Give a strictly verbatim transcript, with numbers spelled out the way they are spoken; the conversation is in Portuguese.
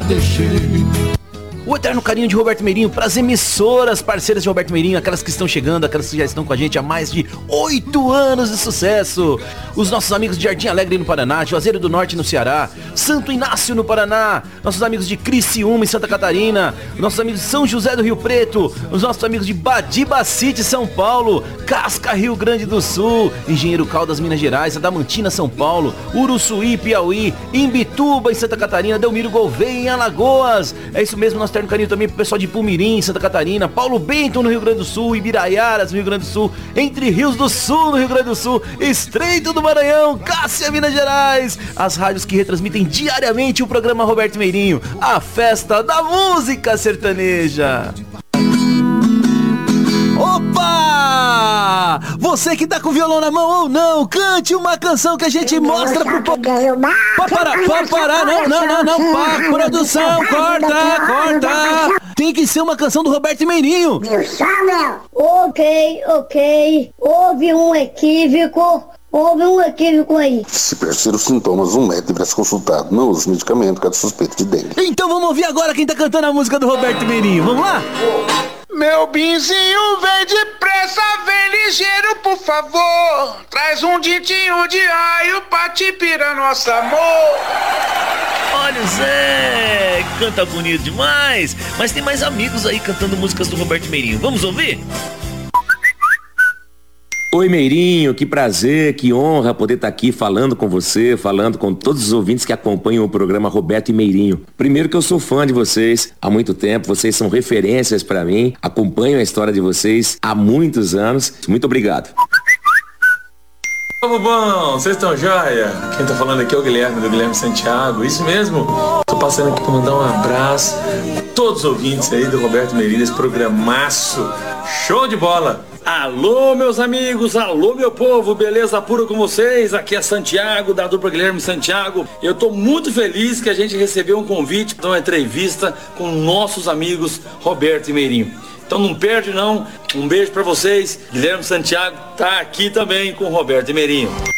deixei. O eterno carinho de Roberto Meirinho para as emissoras parceiras de Roberto Meirinho, aquelas que estão chegando, aquelas que já estão com a gente há mais de oito anos de sucesso. Os nossos amigos de Jardim Alegre no Paraná, Juazeiro do Norte no Ceará, Santo Inácio no Paraná, nossos amigos de Criciúma em Santa Catarina, nossos amigos de São José do Rio Preto, os nossos amigos de Badiba City, São Paulo, Casca, Rio Grande do Sul, Engenheiro Caldas, Minas Gerais, Adamantina, São Paulo, Uruçuí, Piauí, Imbituba em Santa Catarina, Delmiro Gouveia em Alagoas. É isso mesmo, nós temos carinho também pro pessoal de Pumirim, Santa Catarina, Paulo Bento no Rio Grande do Sul, Ibiraiaras no Rio Grande do Sul, Entre Rios do Sul no Rio Grande do Sul, Estreito do Maranhão, Cássia, Minas Gerais, as rádios que retransmitem diariamente o programa Roberto Meirinho, a festa da música sertaneja. Opa! Você que tá com o violão na mão ou não, cante uma canção que a gente mostra pro povo. Pode parar, pode parar, não, não, não, não, para, produção, corta, corta. Tem que ser uma canção do Roberto Meirinho. Ok, ok, houve um equívoco. Houve um equívoco aí. Se persistir os sintomas, um médico deverá ser consultado. Não use medicamento caso suspeito de dengue. Então vamos ouvir agora quem tá cantando a música do Roberto Meirinho. Vamos lá? Meu binzinho, vem depressa, vem ligeiro, por favor. Traz um dintinho de raio pra te pirar nosso amor. Olha o Zé, canta bonito demais. Mas tem mais amigos aí cantando músicas do Roberto Meirinho. Vamos ouvir? Oi Meirinho, que prazer, que honra poder estar aqui falando com você, falando com todos os ouvintes que acompanham o programa Roberto e Meirinho. Primeiro que eu sou fã de vocês há muito tempo, vocês são referências para mim, acompanho a história de vocês há muitos anos. Muito obrigado. Povo bom, vocês estão joia? Quem tá falando aqui é o Guilherme, do Guilherme Santiago, isso mesmo? Tô passando aqui pra mandar um abraço a todos os ouvintes aí do Roberto Meirinho, esse programaço, show de bola! Alô, meus amigos, alô, meu povo, beleza pura com vocês? Aqui é Santiago, da dupla Guilherme Santiago. Eu tô muito feliz que a gente recebeu um convite para uma entrevista com nossos amigos Roberto e Meirinho. Então não perde não, um beijo para vocês. Guilherme Santiago tá aqui também com Roberto e Meirinho.